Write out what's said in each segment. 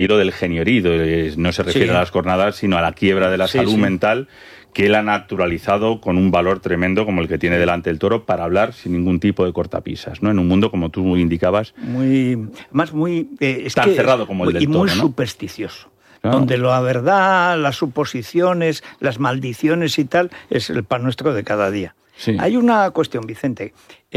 peligro del genio herido. No se refiere a las cornadas, sino a la quiebra de la salud mental, que él ha naturalizado con un valor tremendo como el que tiene delante el toro para hablar sin ningún tipo de cortapisas, ¿no? En un mundo, como tú indicabas, muy tan cerrado como el del toro, y muy ¿no? supersticioso. Claro. Donde la verdad, las suposiciones, las maldiciones y tal, es el pan nuestro de cada día. Sí. Hay una cuestión, Vicente.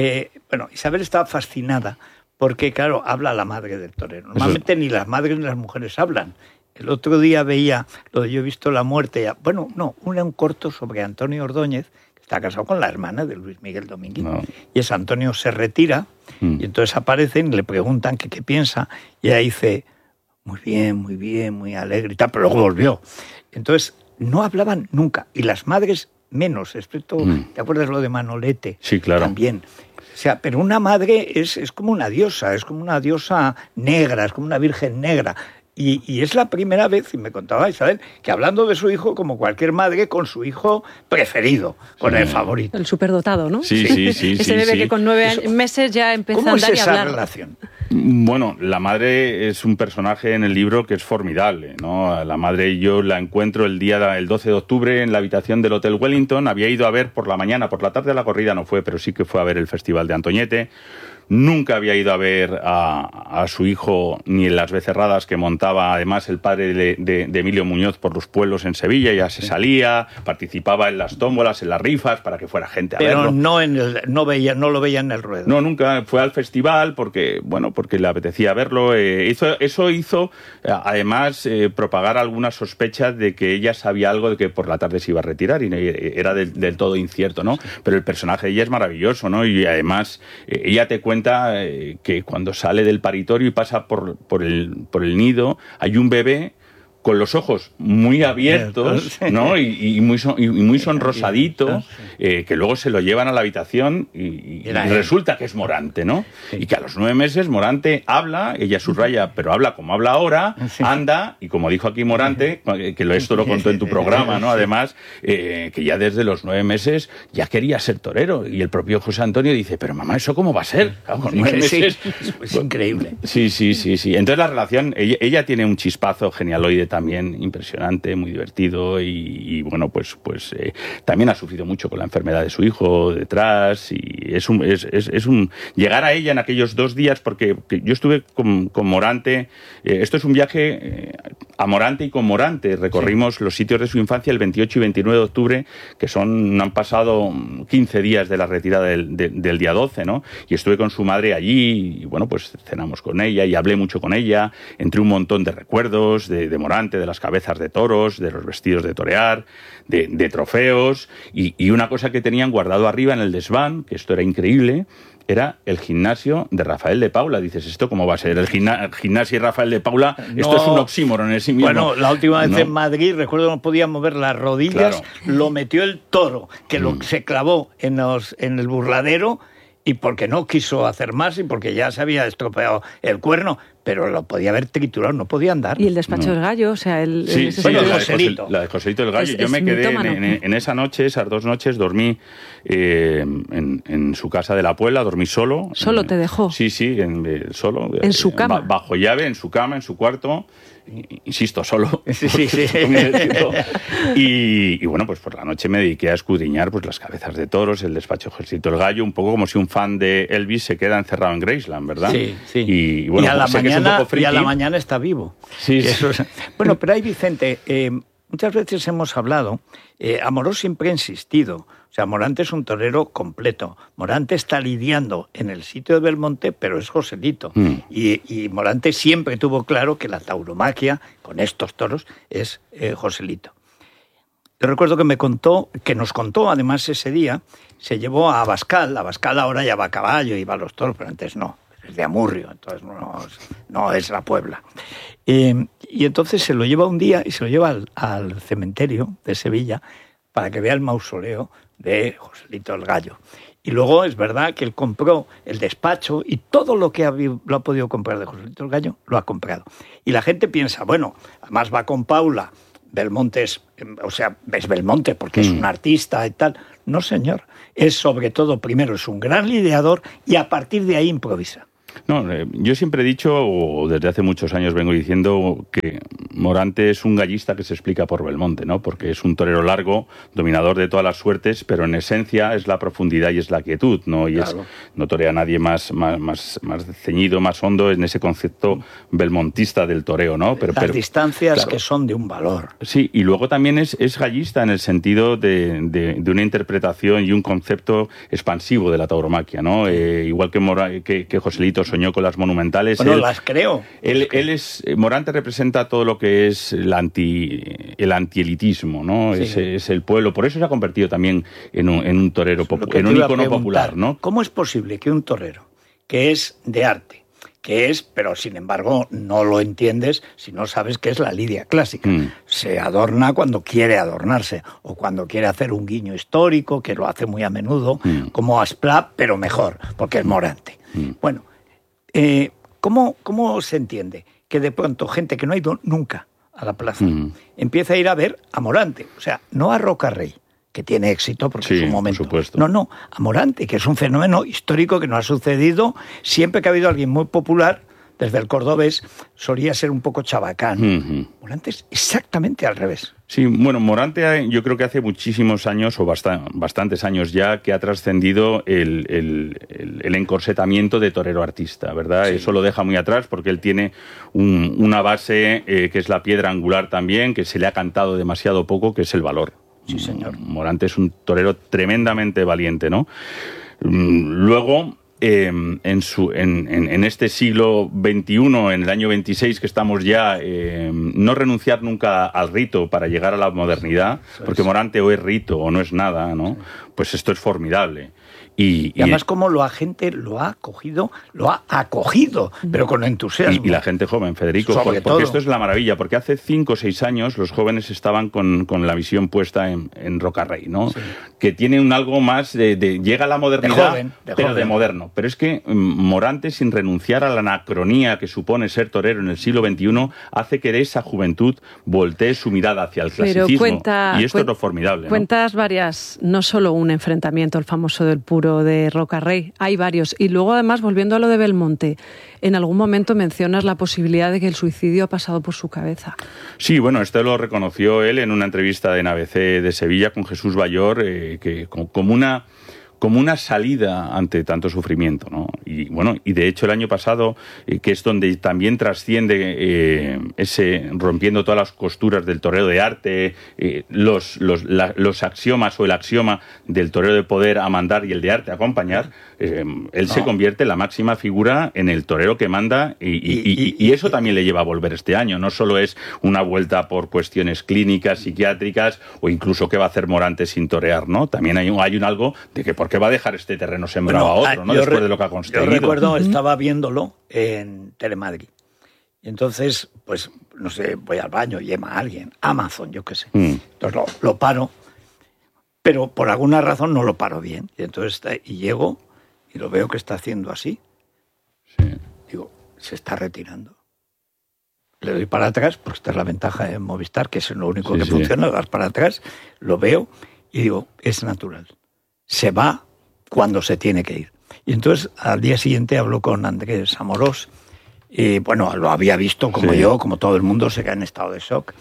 Isabel estaba fascinada porque, claro, habla la madre del torero. Normalmente ni las madres ni las mujeres hablan. El otro día veía lo de Yo he visto la muerte. Un corto sobre Antonio Ordóñez, que está casado con la hermana de Luis Miguel Domínguez. No. Y ese Antonio se retira y entonces aparecen y le preguntan que qué piensa. Y ella dice, muy bien, muy alegre y tal, pero luego volvió. Entonces no hablaban nunca. Y las madres menos, excepto, ¿te acuerdas lo de Manolete? Sí, claro. También. O sea, pero una madre es como una diosa, es como una diosa negra, es como una virgen negra. Y es la primera vez, y me contaba Isabel, que hablando de su hijo, como cualquier madre, con su hijo preferido, con el favorito. El superdotado, ¿no? Sí. Ese bebé que con 9 meses ya empieza a andar y a hablar. ¿Cómo es esa relación? Bueno, la madre es un personaje en el libro que es formidable, ¿no? La madre yo la encuentro el 12 de octubre en la habitación del Hotel Wellington. Había ido a ver por la mañana, por la tarde a la corrida no fue, pero sí que fue a ver el Festival de Antoñete. Nunca había ido a ver a su hijo ni en las becerradas que montaba además el padre de Emilio Muñoz por los pueblos en Sevilla. Ya se salía, participaba en las tómbolas, en las rifas, para que fuera gente a verlo. Pero no lo veía en el ruedo. No, nunca fue al festival porque le apetecía verlo. Eso hizo, además, propagar algunas sospechas de que ella sabía algo de que por la tarde se iba a retirar y era del todo incierto, ¿no? Pero el personaje de ella es maravilloso, ¿no? Y además, ella te cuenta que cuando sale del paritorio y pasa por el nido, hay un bebé con los ojos muy abiertos, ¿no? y muy sonrosadito, que luego se lo llevan a la habitación y resulta que es Morante, ¿no? Sí. Y que a los 9 meses Morante habla, ella subraya, pero habla como habla ahora, anda, y como dijo aquí Morante, que esto lo contó en tu programa, ¿no? Además, que ya desde los 9 meses ya quería ser torero, y el propio José Antonio dice, pero mamá, ¿eso cómo va a ser? Claro, con 9 meses. Es increíble. Sí. Entonces la relación, ella tiene un chispazo genialoide también impresionante, muy divertido y bueno, pues también ha sufrido mucho con la enfermedad de su hijo detrás y es un llegar a ella en aquellos 2 días, porque yo estuve con Morante, esto es un viaje a Morante y con Morante, recorrimos los sitios de su infancia el 28 y 29 de octubre, que han pasado 15 días de la retirada del día 12, ¿no? Y estuve con su madre allí y bueno, pues cenamos con ella y hablé mucho con ella, entre un montón de recuerdos de Morante, de las cabezas de toros, de los vestidos de torear, de trofeos, y una cosa que tenían guardado arriba en el desván, que esto era increíble, era el gimnasio de Rafael de Paula. Dices, ¿esto cómo va a ser? El gimnasio y Rafael de Paula, esto es un oxímoron en sí mismo. Bueno, la última vez en Madrid, recuerdo que no podía mover las rodillas, lo metió el toro, que se clavó en el burladero, y porque no quiso hacer más y porque ya se había estropeado el cuerno, pero lo podía haber triturado, no podía andar. Y el despacho del gallo, o sea, la de Joselito del Gallo. Yo me quedé en esa noche, esas 2 noches, dormí en su casa de la Puebla, dormí solo. ¿Solo te dejó? Sí, solo. ¿En su cama? Bajo llave, en su cama, en su cuarto. Insisto, solo. Sí. Y bueno, pues por la noche me dediqué a escudriñar pues las cabezas de toros, el despacho de Joselito del Gallo, un poco como si un fan de Elvis se queda encerrado en Graceland, ¿verdad? Sí. Y bueno, y a la mañana está vivo. Sí. Bueno, pero ahí, Vicente, muchas veces hemos hablado, Amorós siempre ha insistido, o sea, Morante es un torero completo. Morante está lidiando en el sitio de Belmonte, pero es Joselito. Y Morante siempre tuvo claro que la tauromaquia con estos toros es Joselito. Yo recuerdo que nos contó, además ese día, se llevó a Abascal. Abascal ahora ya va a caballo y va a los toros, pero antes no. Es de Amurrio, entonces no es la Puebla. Y entonces se lo lleva un día y se lo lleva al cementerio de Sevilla para que vea el mausoleo de Joselito el Gallo. Y luego es verdad que él compró el despacho y todo lo que lo ha podido comprar de Joselito el Gallo, lo ha comprado. Y la gente piensa, bueno, además va con Paula, Belmonte es Belmonte porque es un artista y tal. No, señor. Es sobre todo, primero, es un gran lidiador y a partir de ahí improvisa. No, yo siempre he dicho, o desde hace muchos años vengo diciendo, que Morante es un gallista que se explica por Belmonte, ¿no? Porque es un torero largo, dominador de todas las suertes, pero en esencia es la profundidad y es la quietud, ¿no? Y claro, no torea a nadie más ceñido, más hondo en ese concepto belmontista del toreo, ¿no? Pero distancias, claro, que son de un valor. Sí, y luego también es gallista en el sentido de una interpretación y un concepto expansivo de la tauromaquia, ¿no? Igual que Joselito soñó con las monumentales. Bueno, las creo. Morante representa todo lo que es el antielitismo, ¿no? Sí. Es el pueblo. Por eso se ha convertido también en un torero, en un ícono popular, ¿no? ¿Cómo es posible que un torero que es de arte, pero sin embargo no lo entiendes si no sabes qué es la lidia clásica? Se adorna cuando quiere adornarse o cuando quiere hacer un guiño histórico, que lo hace muy a menudo, como Asplá, pero mejor, porque es Morante. Bueno, ¿cómo se entiende que de pronto gente que no ha ido nunca a la plaza empieza a ir a ver a Morante? O sea, no a Rocarrey, que tiene éxito porque es un momento. Por supuesto. No, a Morante, que es un fenómeno histórico que no ha sucedido siempre que ha habido alguien muy popular. Desde el cordobés solía ser un poco chabacán. Morante es exactamente al revés. Sí, bueno, Morante yo creo que hace muchísimos años, o bastantes años ya, que ha trascendido el encorsetamiento de torero artista, ¿verdad? Sí. Eso lo deja muy atrás porque él tiene una base que es la piedra angular también, que se le ha cantado demasiado poco, que es el valor. Sí, señor. Morante es un torero tremendamente valiente, ¿no? Luego, en este siglo XXI, en el año 26 que estamos ya, no renunciar nunca al rito para llegar a la modernidad, porque Morante o es rito o no es nada, ¿no? Pues esto es formidable. Y además como la gente lo ha acogido, pero con entusiasmo. Y la gente joven, Federico, porque esto es la maravilla, porque hace 5 o 6 años los jóvenes estaban con la visión puesta en Rocarrey, ¿no? Sí. Que tiene un algo más llega a la modernidad, de moderno. Pero es que Morante, sin renunciar a la anacronía que supone ser torero en el siglo XXI, hace que de esa juventud voltee su mirada hacia el clasicismo. Y esto es lo formidable, ¿no? Cuentas varias, no solo un enfrentamiento, el famoso del Puro de Rocarrey, hay varios. Y luego, además, volviendo a lo de Belmonte, en algún momento mencionas la posibilidad de que el suicidio ha pasado por su cabeza. Sí, bueno, esto lo reconoció él en una entrevista en ABC de Sevilla con Jesús Bayor, que como una salida ante tanto sufrimiento, ¿no? Y bueno, y de hecho el año pasado, que es donde también trasciende rompiendo todas las costuras del toreo de arte, los axiomas o el axioma del toreo de poder a mandar y el de arte a acompañar, él se convierte en la máxima figura en el torero que manda y eso también le lleva a volver este año. No solo es una vuelta por cuestiones clínicas, psiquiátricas o incluso qué va a hacer Morante sin torear, ¿no? También hay un algo de que por qué va a dejar este terreno sembrado a otro, ¿no? Después de lo que ha conseguido. Yo recuerdo, estaba viéndolo en Telemadrid. Y entonces, pues, no sé, voy al baño, llama a alguien, Amazon, yo qué sé. Entonces lo paro, pero por alguna razón no lo paro bien. Y entonces llego y lo veo que está haciendo así. Sí. Digo, se está retirando. Le doy para atrás, porque esta es la ventaja de Movistar, que es lo único que funciona, dar para atrás, lo veo y digo, es natural. Se va cuando se tiene que ir. Y entonces al día siguiente hablo con Andrés Amorós y bueno, lo había visto como yo, como todo el mundo, se queda en estado de shock.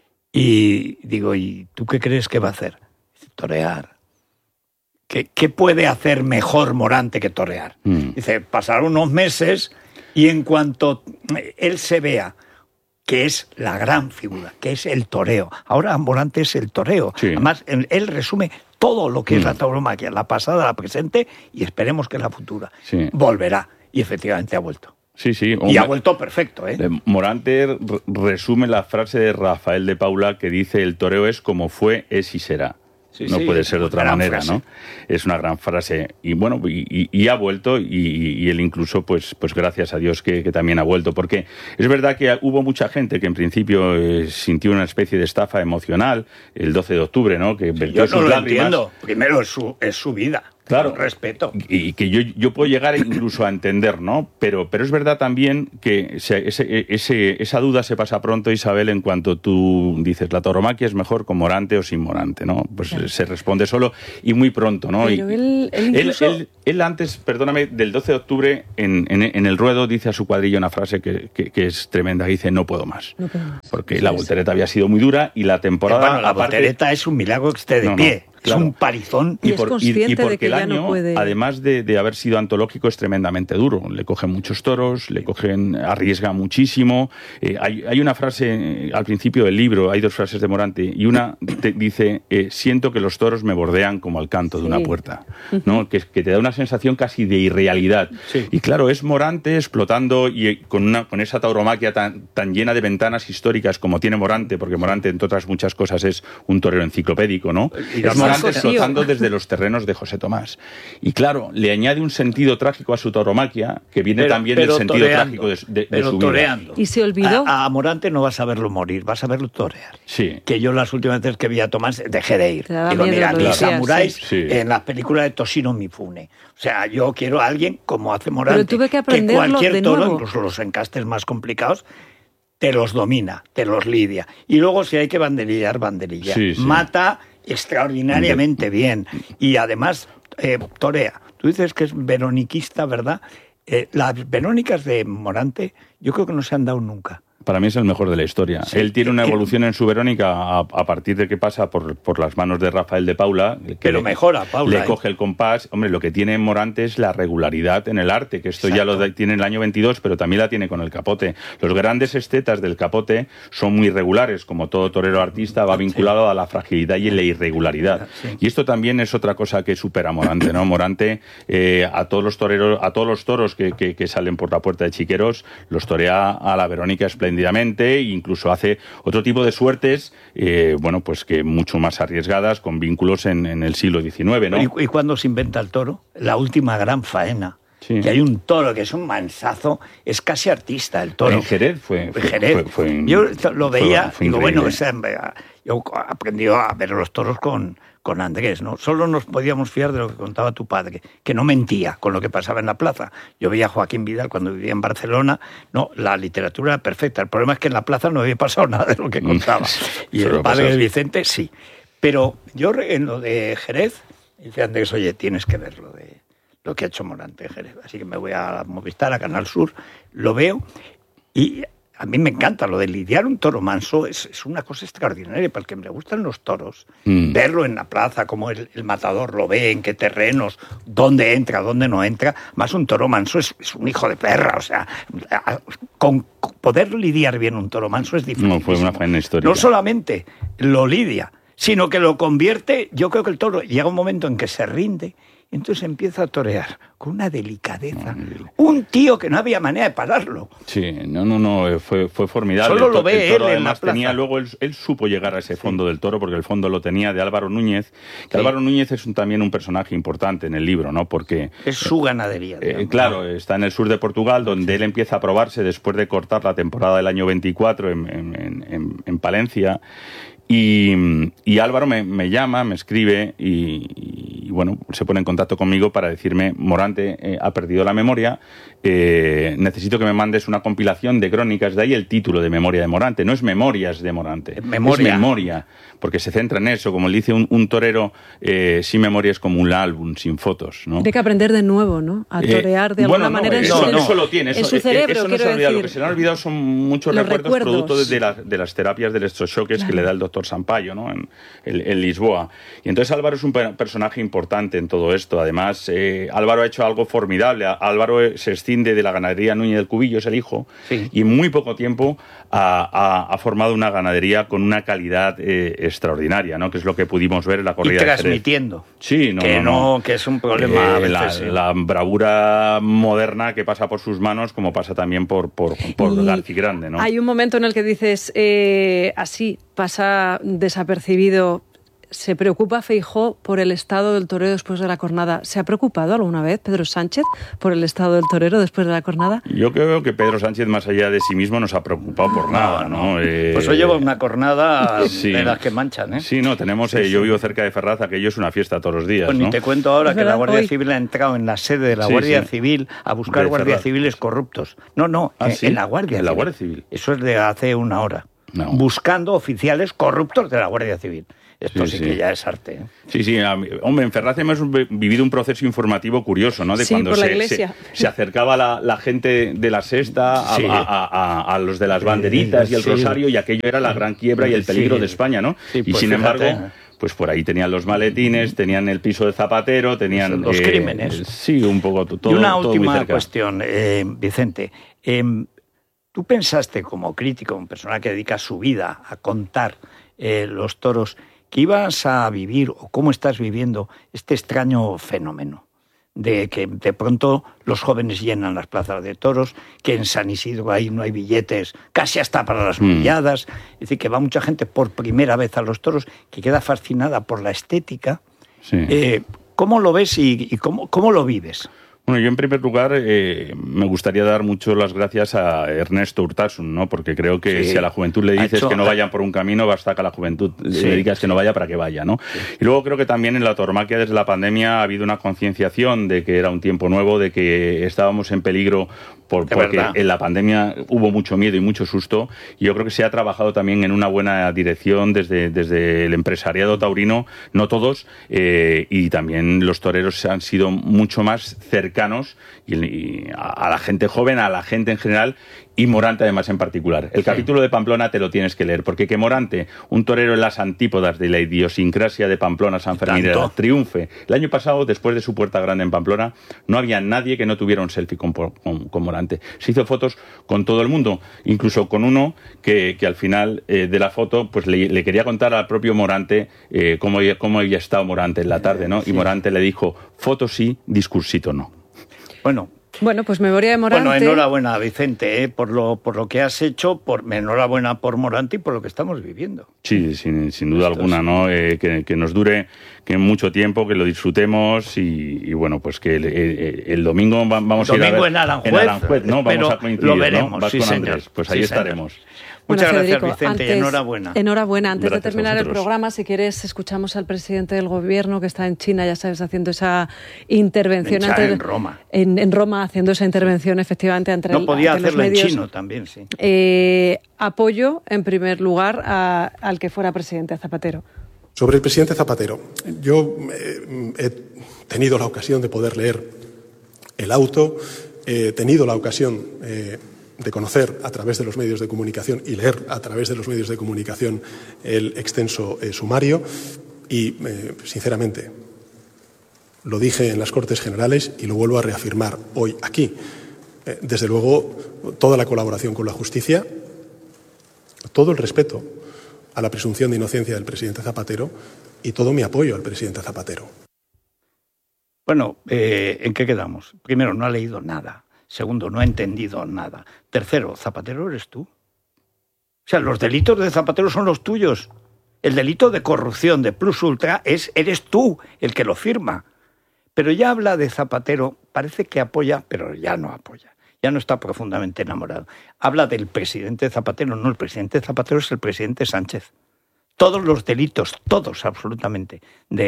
Y digo, ¿y tú qué crees que va a hacer? Dice, torear. ¿Qué puede hacer mejor Morante que torear? Dice, pasar unos meses y en cuanto él se vea que es la gran figura, que es el toreo. Ahora Morante es el toreo. Sí. Además, él resume todo lo que es la tauromaquia, la pasada, la presente y esperemos que la futura. Sí. Volverá. Y efectivamente ha vuelto. Sí. Y ha vuelto perfecto, ¿eh? Morante resume la frase de Rafael de Paula que dice: el toreo es como fue, es y será. No puede ser de otra manera, frase, ¿no? Es una gran frase. Y bueno, y ha vuelto, y él incluso, pues gracias a Dios que también ha vuelto, porque es verdad que hubo mucha gente que en principio sintió una especie de estafa emocional el 12 de octubre, ¿no? Que vertió sus lágrimas. Entiendo. Primero es su vida. Claro, respeto. Y que yo puedo llegar incluso a entender, ¿no? Pero es verdad también que esa duda se pasa pronto, Isabel, en cuanto tú dices, la tauromaquia es mejor con Morante o sin Morante, ¿no? Pues claro, se responde solo y muy pronto, ¿no? Pero él antes, perdóname, del 12 de octubre, en el ruedo, dice a su cuadrilla una frase que es tremenda, que dice, no puedo más. No puedo más. Porque la voltereta había sido muy dura y la temporada... Bueno, la voltereta es un milagro que esté de pie. Claro. Es un parizón. Y porque el año, puede... además de haber sido antológico, es tremendamente duro. Le cogen muchos toros, arriesga muchísimo. Hay una frase al principio del libro, hay dos frases de Morante, y una dice, siento que los toros me bordean como al canto de una puerta, ¿no? Que te da una sensación casi de irrealidad. Sí. Y claro, es Morante explotando y con esa tauromaquia tan llena de ventanas históricas como tiene Morante, porque Morante, entre otras muchas cosas, es un torero enciclopédico, ¿no? Explotando desde los terrenos de José Tomás. Y claro, le añade un sentido trágico a su tauromaquia, que viene también del sentido trágico de su vida. Y se olvidó. A Morante no vas a verlo morir, vas a verlo torear. Sí. Que yo las últimas veces que vi a Tomás dejé de ir. Digo, mira, los samuráis en las películas de Toshiro Mifune. O sea, yo quiero a alguien como hace Morante. Pero tuve que aprenderlo que cualquier de toro, nuevo. Incluso los encastes más complicados, te los domina, te los lidia. Y luego si hay que banderilla. Sí. Mata extraordinariamente bien y además torea. Tú dices que es veroniquista, ¿verdad? Las verónicas de Morante yo creo que no se han dado nunca. Para mí es el mejor de la historia. Sí, él tiene una evolución en su Verónica a partir de que pasa por las manos de Rafael de Paula. Pero mejora, Paula. Le coge el compás. Hombre, lo que tiene Morante es la regularidad en el arte, que esto ya lo tiene en el año 22, pero también la tiene con el Capote. Los grandes estetas del Capote son muy regulares, como todo torero artista, va vinculado a la fragilidad y la irregularidad. Sí. Y esto también es otra cosa que supera Morante, ¿no? Morante, a todos los toros que salen por la puerta de Chiqueros, los torea a la Verónica espléndidamente, incluso hace otro tipo de suertes, pues que mucho más arriesgadas, con vínculos en el siglo XIX, ¿no? ¿Y cuándo se inventa el toro? La última gran faena. Sí. Que hay un toro que es un mansazo, es casi artista el toro. En Jerez fue yo lo veía, digo, bueno, yo aprendí a ver los toros con Andrés, ¿no? Solo nos podíamos fiar de lo que contaba tu padre, que no mentía con lo que pasaba en la plaza. Yo veía a Joaquín Vidal cuando vivía en Barcelona, la literatura era perfecta. El problema es que en la plaza no había pasado nada de lo que contaba. Y el padre de Vicente, sí. Pero yo en lo de Jerez, dice Andrés, oye, tienes que ver lo que ha hecho Morante en Jerez. Así que me voy a Movistar, a Canal Sur, lo veo y... A mí me encanta lo de lidiar un toro manso, es una cosa extraordinaria. Para el que me gustan los toros, verlo en la plaza, como el matador lo ve, en qué terrenos, dónde entra, dónde no entra. Más un toro manso es un hijo de perra, o sea, con poder lidiar bien un toro manso es difícil. No, fue una faena histórica. No solamente lo lidia, sino que lo convierte. Yo creo que el toro llega un momento en que se rinde, entonces empieza a torear con una delicadeza. Un tío que no había manera de pararlo. Sí, fue formidable. Solo lo ve él en la plaza. Luego él supo llegar a ese fondo del toro, porque el fondo lo tenía de Álvaro Núñez. Que Álvaro Núñez es también un personaje importante en el libro, ¿no? Porque es su ganadería. Claro, está en el sur de Portugal, donde él empieza a probarse después de cortar la temporada del año 24 en Palencia. Y Álvaro me llama, me escribe y bueno, se pone en contacto conmigo para decirme, Morante ha perdido la memoria, necesito que me mandes una compilación de crónicas, de ahí el título de Memoria de Morante. No es Memorias de Morante, es memoria, porque se centra en eso. Como le dice un torero, sin memoria es como un álbum sin fotos, ¿no? Hay que aprender de nuevo, ¿no? A torear de alguna manera en su cerebro, eso no se olvida. Lo que se le han olvidado son muchos recuerdos producto de las terapias de electrochoques que le da el doctor Sampaio, ¿no? En Lisboa. Y entonces Álvaro es un personaje importante en todo esto. Además, Álvaro ha hecho algo formidable. Álvaro se extiende de la ganadería Núñez del Cubillo, es el hijo, y en muy poco tiempo ha formado una ganadería con una calidad extraordinaria, ¿no? Que es lo que pudimos ver en la corrida de Jerez. Y transmitiendo. Sí, que es un problema a veces, la bravura moderna que pasa por sus manos, como pasa también por Garcigrande, ¿no? Hay un momento en el que dices, así pasa desapercibido, ¿Se preocupa Feijóo por el estado del torero después de la cornada? ¿Se ha preocupado alguna vez Pedro Sánchez por el estado del torero después de la cornada? Yo creo que Pedro Sánchez, más allá de sí mismo, no se ha preocupado por nada, ¿no? Pues hoy lleva una cornada de las que manchan, ¿eh? Sí, no, tenemos... yo vivo cerca de Ferraz, aquello es una fiesta todos los días, pues ¿no? Ni te cuento ahora que la Guardia Civil ha entrado en la sede de la Guardia Civil a buscar guardias civiles corruptos. No, en la Guardia Civil. Eso es de hace una hora. No. Buscando oficiales corruptos de la Guardia Civil. Esto sí que ya es arte, ¿eh? Sí. Hombre, en Ferraz hemos vivido un proceso informativo curioso, ¿no? De cuando se acercaba la gente de la Sexta a los de las banderitas y el Rosario, y aquello era la gran quiebra y el peligro de España, ¿no? Sí, y sin embargo... Pues por ahí tenían los maletines, tenían el piso de Zapatero, tenían... Los crímenes. Sí, un poco todo. Y una última cuestión, Vicente. ¿Tú pensaste, como crítico, una persona que dedica su vida a contar los toros, que ibas a vivir, o cómo estás viviendo, este extraño fenómeno de que de pronto los jóvenes llenan las plazas de toros, que en San Isidro ahí no hay billetes, casi hasta para las novilladas, es decir, que va mucha gente por primera vez a los toros, que queda fascinada por la estética? Sí. ¿Cómo lo ves y cómo lo vives? Bueno, yo en primer lugar me gustaría dar mucho las gracias a Ernesto Urtasun, ¿no? Porque creo que si a la juventud le dices que no vayan por un camino, basta que a la juventud le digas que no vaya para que vaya, ¿no? Sí. Y luego creo que también en la tauromaquia desde la pandemia ha habido una concienciación de que era un tiempo nuevo, de que estábamos en peligro porque en la pandemia hubo mucho miedo y mucho susto, y yo creo que se ha trabajado también en una buena dirección desde el empresariado taurino, no todos, y también los toreros han sido mucho más cercanos y a la gente joven, a la gente en general, y Morante además en particular. El capítulo de Pamplona te lo tienes que leer, porque que Morante, un torero en las antípodas de la idiosincrasia de Pamplona, San Fermín, triunfe. El año pasado, después de su Puerta Grande en Pamplona, no había nadie que no tuviera un selfie con Morante. Se hizo fotos con todo el mundo, incluso con uno que al final de la foto pues le quería contar al propio Morante cómo había estado Morante en la tarde, ¿no? Y Morante le dijo, foto sí, discursito no. Bueno, pues memoria de Morante. Bueno, enhorabuena, Vicente, por lo que has hecho, enhorabuena por Morante y por lo que estamos viviendo. Sí, sin duda alguna, ¿no? Que nos dure mucho tiempo, que lo disfrutemos y bueno, pues que el domingo vamos a ir a ver... en Aranjuez, ¿no? Vamos a coincidir, lo veremos, ¿no? Vas con Andrés, pues ahí estaremos. Muchas Federico, gracias, Vicente, y enhorabuena. Enhorabuena. Antes gracias de terminar el programa, si quieres, escuchamos al presidente del gobierno que está en China, ya sabes, haciendo esa intervención en Roma. En Roma, haciendo esa intervención efectivamente ante No podía ante hacerlo los medios. En chino también, sí. Apoyo, en primer lugar, al que fuera presidente, a Zapatero. Sobre el presidente Zapatero, yo he tenido la ocasión de poder leer el auto, he tenido la ocasión de conocer a través de los medios de comunicación y leer a través de los medios de comunicación el extenso sumario y, sinceramente, lo dije en las Cortes Generales y lo vuelvo a reafirmar hoy aquí. Desde luego, toda la colaboración con la justicia, todo el respeto a la presunción de inocencia del presidente Zapatero y todo mi apoyo al presidente Zapatero. Bueno, ¿en qué quedamos? Primero, no ha leído nada. Segundo, no ha entendido nada. Tercero, Zapatero eres tú. O sea, los delitos de Zapatero son los tuyos. El delito de corrupción de Plus Ultra eres tú el que lo firma. Pero ya habla de Zapatero, parece que apoya, pero ya no apoya. Ya no está profundamente enamorado. Habla del presidente Zapatero. No, el presidente Zapatero es el presidente Sánchez. Todos los delitos, todos absolutamente,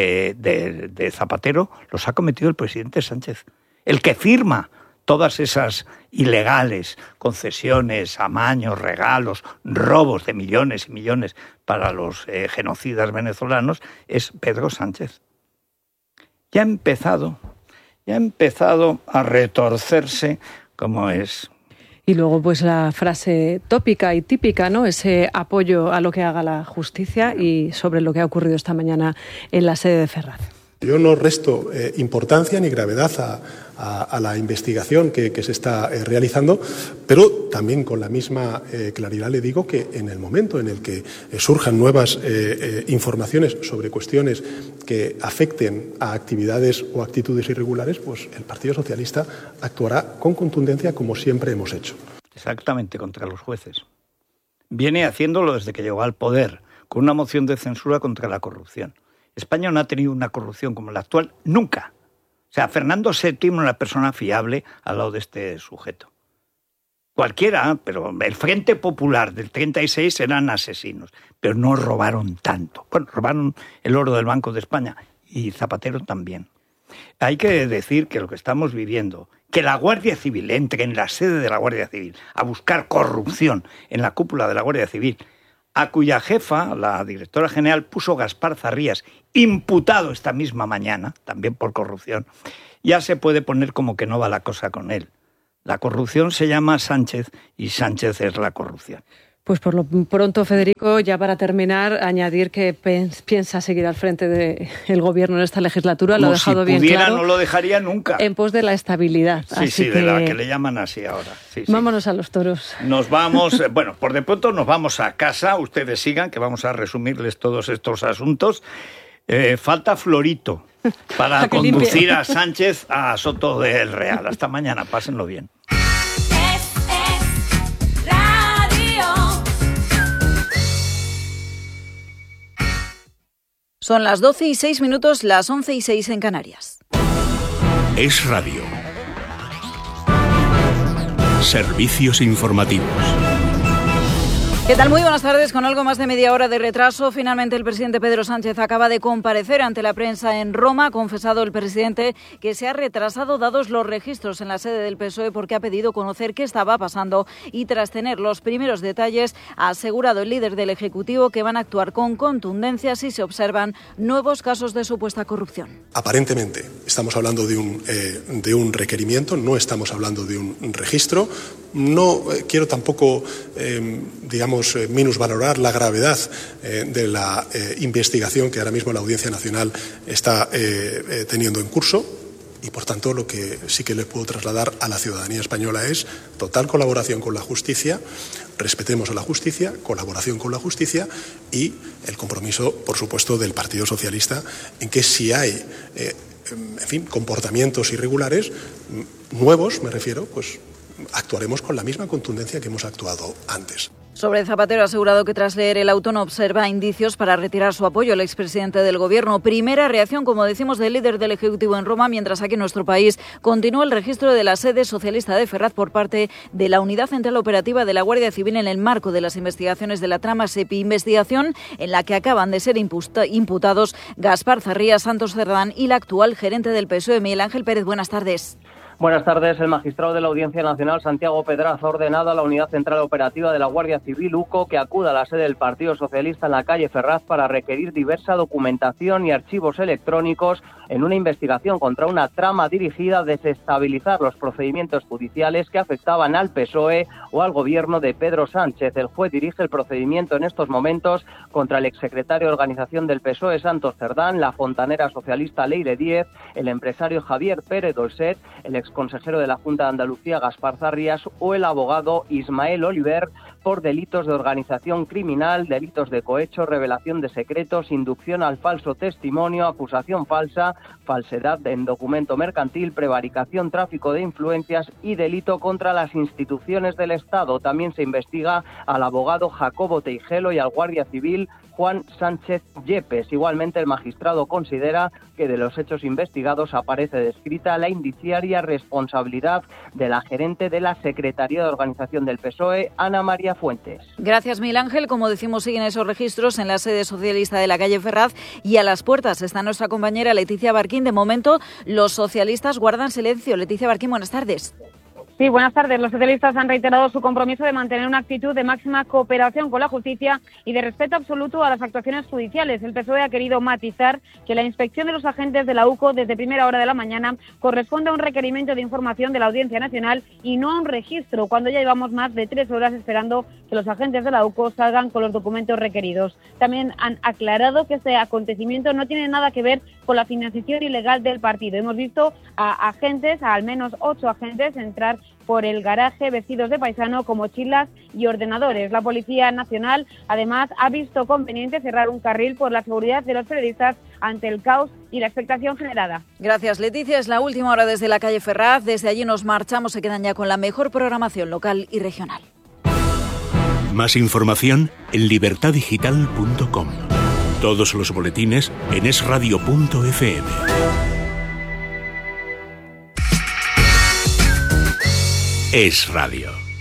de Zapatero los ha cometido el presidente Sánchez. El que firma todas esas ilegales concesiones, amaños, regalos, robos de millones y millones para los genocidas venezolanos es Pedro Sánchez. Ya ha empezado a retorcerse como es. Y luego pues la frase tópica y típica, ¿no? Ese apoyo a lo que haga la justicia y sobre lo que ha ocurrido esta mañana en la sede de Ferraz. Yo no resto importancia ni gravedad a la investigación que se está realizando, pero también con la misma claridad le digo que en el momento en el que surjan nuevas informaciones sobre cuestiones que afecten a actividades o actitudes irregulares, pues el Partido Socialista actuará con contundencia como siempre hemos hecho. Exactamente, contra los jueces. Viene haciéndolo desde que llegó al poder, con una moción de censura contra la corrupción. España no ha tenido una corrupción como la actual nunca. O sea, Fernando VII era una persona fiable al lado de este sujeto. Cualquiera, pero el Frente Popular del 36 eran asesinos, pero no robaron tanto. Bueno, robaron el oro del Banco de España y Zapatero también. Hay que decir que lo que estamos viviendo, que la Guardia Civil entre en la sede de la Guardia Civil a buscar corrupción en la cúpula de la Guardia Civil, a cuya jefa, la directora general, puso Gaspar Zarrías, imputado esta misma mañana, también por corrupción, ya se puede poner como que no va la cosa con él. La corrupción se llama Sánchez y Sánchez es la corrupción. Pues por lo pronto, Federico, ya para terminar, añadir que piensa seguir al frente del gobierno en esta legislatura. Lo ha dejado bien claro. Si pudiera, no lo dejaría nunca. En pos de la estabilidad. Sí, así de la que le llaman así ahora. Sí, vámonos a los toros. Nos vamos, bueno, por de pronto nos vamos a casa. Ustedes sigan, que vamos a resumirles todos estos asuntos. Falta Florito para conducir a Sánchez a Soto del Real. Hasta mañana, pásenlo bien. Son las 12:06, las 11:06 en Canarias. Es Radio. Servicios informativos. ¿Qué tal? Muy buenas tardes. Con algo más de media hora de retraso, finalmente el presidente Pedro Sánchez acaba de comparecer ante la prensa en Roma. Ha confesado el presidente que se ha retrasado dados los registros en la sede del PSOE porque ha pedido conocer qué estaba pasando y tras tener los primeros detalles ha asegurado el líder del Ejecutivo que van a actuar con contundencia si se observan nuevos casos de supuesta corrupción. Aparentemente estamos hablando de un requerimiento, no estamos hablando de un registro. No quiero tampoco, minusvalorar la gravedad de la investigación que ahora mismo la Audiencia Nacional está teniendo en curso y, por tanto, lo que sí que le puedo trasladar a la ciudadanía española es total colaboración con la justicia, respetemos a la justicia, colaboración con la justicia y el compromiso, por supuesto, del Partido Socialista en que si hay, comportamientos irregulares, nuevos, me refiero, pues actuaremos con la misma contundencia que hemos actuado antes. Sobre Zapatero ha asegurado que tras leer el auto no observa indicios para retirar su apoyo al expresidente del Gobierno. Primera reacción, como decimos, del líder del Ejecutivo en Roma, mientras aquí en nuestro país continúa el registro de la sede socialista de Ferraz por parte de la Unidad Central Operativa de la Guardia Civil en el marco de las investigaciones de la trama SEPI, investigación en la que acaban de ser imputados Gaspar Zarrías, Santos Cerdán y la actual gerente del PSOE, Miguel Ángel Pérez. Buenas tardes. Buenas tardes. El magistrado de la Audiencia Nacional, Santiago Pedraza, ha ordenado a la Unidad Central Operativa de la Guardia Civil, UCO, que acuda a la sede del Partido Socialista en la calle Ferraz para requerir diversa documentación y archivos electrónicos en una investigación contra una trama dirigida a desestabilizar los procedimientos judiciales que afectaban al PSOE o al gobierno de Pedro Sánchez. El juez dirige el procedimiento en estos momentos contra el exsecretario de Organización del PSOE, Santos Cerdán, la fontanera socialista Leire Díez, el empresario Javier Pérez Dolcet, el exconsejero de la Junta de Andalucía, Gaspar Zarrías, o el abogado Ismael Oliver, por delitos de organización criminal, delitos de cohecho, revelación de secretos, inducción al falso testimonio, acusación falsa, falsedad en documento mercantil, prevaricación, tráfico de influencias y delito contra las instituciones del Estado. También se investiga al abogado Jacobo Teijelo y al guardia civil Juan Sánchez Yepes. Igualmente, el magistrado considera que de los hechos investigados aparece descrita la indiciaria responsabilidad de la gerente de la Secretaría de Organización del PSOE, Ana María Fuentes. Gracias, Miguel Ángel. Como decimos, siguen esos registros en la sede socialista de la calle Ferraz y a las puertas está nuestra compañera Leticia Barquín. De momento, los socialistas guardan silencio. Leticia Barquín, buenas tardes. Sí, buenas tardes. Los socialistas han reiterado su compromiso de mantener una actitud de máxima cooperación con la justicia y de respeto absoluto a las actuaciones judiciales. El PSOE ha querido matizar que la inspección de los agentes de la UCO desde primera hora de la mañana corresponde a un requerimiento de información de la Audiencia Nacional y no a un registro, cuando ya llevamos más de 3 horas esperando que los agentes de la UCO salgan con los documentos requeridos. También han aclarado que este acontecimiento no tiene nada que ver con la financiación ilegal del partido. Hemos visto a agentes, a al menos 8 agentes, entrar por el garaje vestidos de paisano con mochilas y ordenadores. La Policía Nacional, además, ha visto conveniente cerrar un carril por la seguridad de los periodistas ante el caos y la expectación generada. Gracias, Leticia. Es la última hora desde la calle Ferraz. Desde allí nos marchamos. Se quedan ya con la mejor programación local y regional. Más información en libertadigital.com. Todos los boletines en esradio.fm. Es Radio.